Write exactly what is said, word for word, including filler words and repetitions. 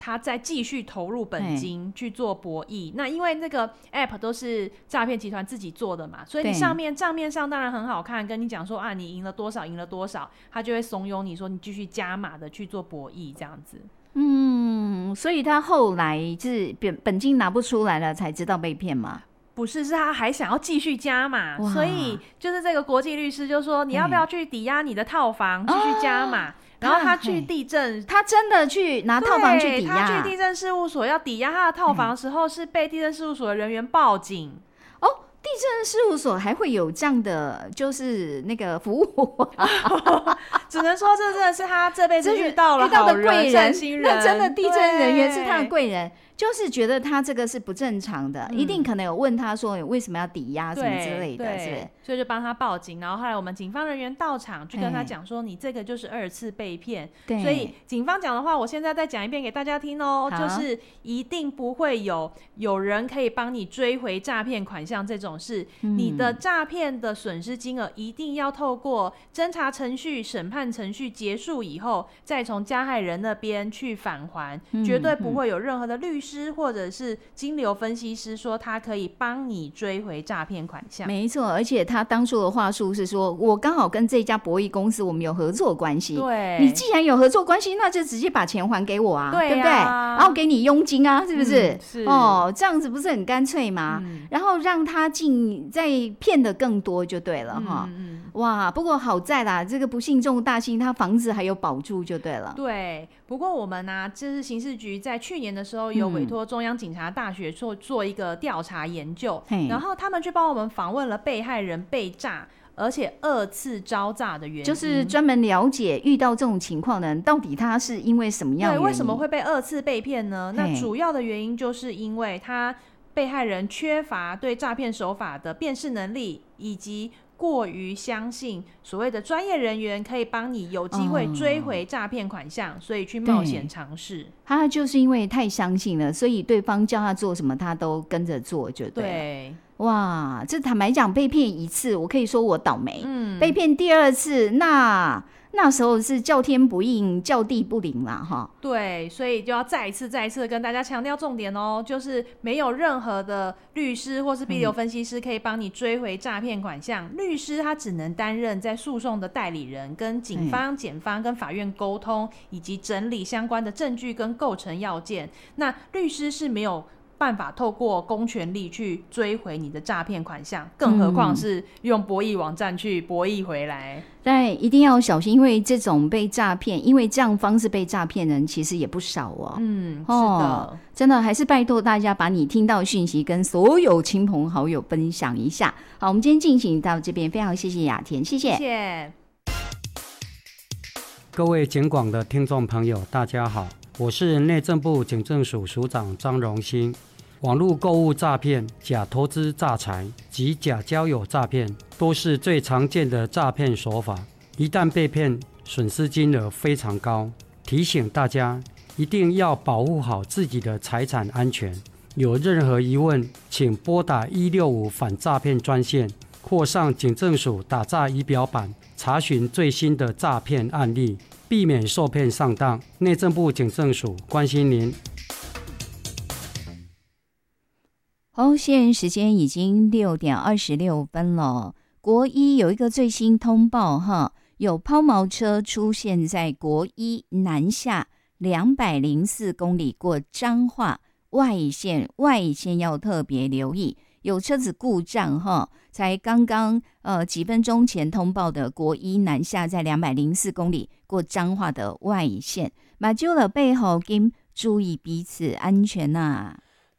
他再继续投入本金去做博弈。那因为那个 app 都是诈骗集团自己做的嘛，所以你上面账面上当然很好看，跟你讲说啊你赢了多少赢了多少，他就会怂恿你说你继续加码的去做博弈这样子。 嗯，所以他后来就是本金拿不出来了才知道被骗吗？ 不是，是他还想要继续加码，所以就是这个国际律师就说你要不要去抵押你的套房继续加码、哦，然后他去地震， 他真的去拿套房去抵押。 他去地震事务所要抵押他的套房的时候，是被地震事务所的人员报警。 哦，地震事务所还会有这样的就是那个服务、啊， 只能说这真的是他这辈子遇到了好人、贵人、善心人。 那真的地震人员是他的贵人。就是觉得他这个是不正常的、嗯、一定可能有问他说你为什么要抵押什么之类的，是不是？ 所以就帮他报警，然后后来我们警方人员到场去跟他讲说你这个就是二次被骗。所以警方讲的话我现在再讲一遍给大家听哦，就是一定不会有有人可以帮你追回诈骗款项这种事、嗯、你的诈骗的损失金额一定要透过侦查程序审判程序结束以后再从加害人那边去返还、嗯、绝对不会有任何的律师或者是金流分析师说他可以帮你追回诈骗款项。 没错，而且他当初的话术是说我刚好跟这家博弈公司我们有合作关系， 对， 你既然有合作关系那就直接把钱还给我啊， 对,、啊、对不对？然后给你佣金啊，是不是、嗯、 是哦，这样子不是很干脆吗、嗯、然后让他进再骗的更多就对了哈、嗯嗯。哇，不过好在啦，这个不幸中大幸，他房子还有保住就对了。 对，不过我们啊就是刑事局在去年的时候有委托中央警察大学做做一个调查研究、嗯、然后他们去帮我们访问了被害人被诈而且二次招诈的原因， 就是专门了解遇到这种情况的人到底他是因为什么样的原因， 对，为什么会被二次被骗呢？那主要的原因就是因为他被害人缺乏对诈骗手法的辨识能力，以及过于相信所谓的专业人员可以帮你有机会追回诈骗款项、哦、所以去冒险尝试。 他就是因为太相信了，所以对方叫他做什么他都跟着做就对了。 对， 哇，这坦白讲被骗一次我可以说我倒霉、嗯、被骗第二次那那时候是叫天不应叫地不灵啦哈。 对，所以就要再一次再一次跟大家强调重点哦，就是没有任何的律师或是币流分析师可以帮你追回诈骗款项、嗯、律师他只能担任在诉讼的代理人，跟警方、检方跟法院沟通，以及整理相关的证据跟构成要件。那律师是没有办法透过公权力去追回你的诈骗款项，更何况是用博弈网站去博弈回来。 但一定要小心，因为这种被诈骗，因为这样方式被诈骗人其实也不少哦。 嗯，是的、 哦，真的还是拜托大家把你听到的讯息跟所有亲朋好友分享一下。好，我们今天进行到这边，非常谢谢雅田，谢谢。 谢谢各位警广的听众朋友，大家好，我是内政部警政署署长张荣兴。网络购物诈骗、假投资诈财及假交友诈骗都是最常见的诈骗手法，一旦被骗，损失金额非常高。提醒大家一定要保护好自己的财产安全，有任何疑问请拨打一六五反诈骗专线，或上警政署打诈仪表板查询最新的诈骗案例，避免受骗上当。内政部警政署关心您。 好，现在时间已经六点二十六分了。国一有一个最新通报哈，有抛锚车出现在国一南下两百零四公里过彰化外线，外线要特别留意，有车子故障哈。才刚刚呃几分钟前通报的国一南下在两百零四公里过彰化的外线，马上了背后跟注意彼此安全啊。